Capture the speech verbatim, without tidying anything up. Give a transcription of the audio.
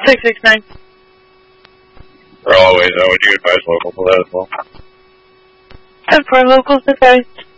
six six nine. For always, uh, would you advise local for that as well? And for locals, advice.